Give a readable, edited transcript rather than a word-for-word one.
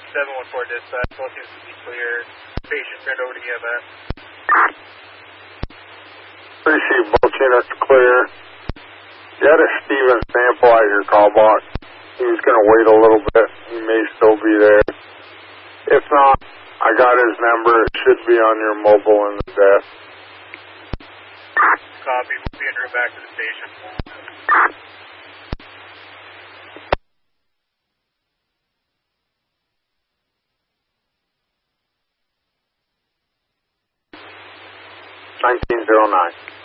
714 dispatch, all seems to be clear. Patient turned over to EMS. Appreciate both units clear. You had a Steven sample at your call box. He was going to wait a little bit. He may still be there. If not, I got his number. It should be on your mobile in the desk. Copy. We'll be en route back to the station. $19.09.